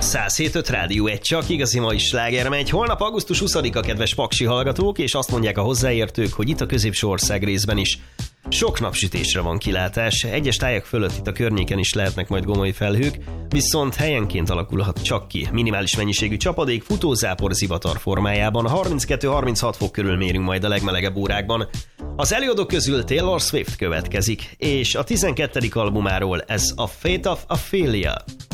107.5 Rádió, egy csak igazi mai sláger megy. Holnap augusztus 20-a, kedves paksi hallgatók, és azt mondják a hozzáértők, hogy itt a középső ország részben is sok napsütésre van kilátás. Egyes tájak fölött itt a környéken is lehetnek majd gomoly felhők, viszont helyenként alakulhat csak ki minimális mennyiségű csapadék futózápor zivatar formájában. 32-36 fok körül mérünk majd a legmelegebb órákban. Az előadók közül Taylor Swift következik, és a 12. albumáról ez a Fate of Ophelia.